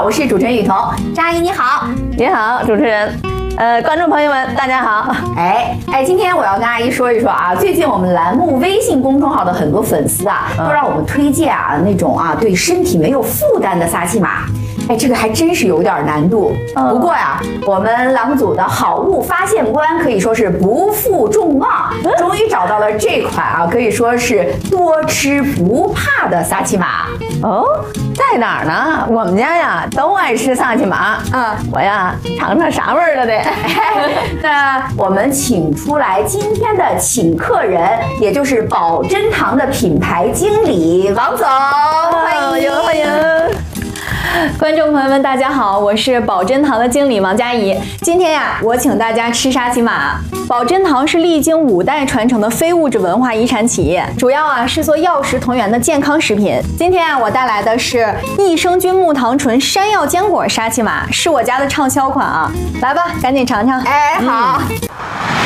我是主持人雨桐。张阿姨你好。 你好，主持人。观众朋友们，大家好。 今天我要跟阿姨说一说啊，最近我们栏目微信公众号的很多粉丝啊，都让我们推荐啊那种啊对身体没有负担的撒气马。这个还真是有点难度。不过呀，我们栏目组的好物发现官可以说是不负众望，终于找到了这款啊，可以说是多吃不怕的撒气马。 哦，在哪儿呢？我们家呀都爱吃撒气马。我呀尝尝啥味儿了得。 那我们请出来今天的请客人，也就是宝珍堂的品牌经理王总，欢迎欢迎。 观众朋友们，大家好，我是宝珍堂的经理王佳怡。今天呀，我请大家吃沙琪玛。宝珍堂是历经5代传承的非物质文化遗产企业，主要啊是做药食同源的健康食品。今天啊，我带来的是益生菌木糖醇山药坚果沙琪玛，是我家的畅销款啊。来吧，赶紧尝尝。 好。